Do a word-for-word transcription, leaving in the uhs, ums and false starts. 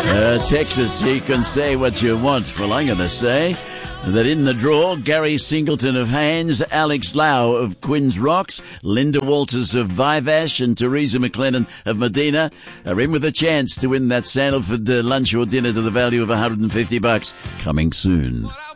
Uh, Texas, you can say what you want. Well, I'm going to say that in the draw, Gary Singleton of Haynes, Alex Lau of Quinns Rocks, Linda Walters of Vivash, and Teresa McLennan of Medina are in with a chance to win that Sandalford uh, lunch or dinner to the value of one hundred fifty bucks coming soon.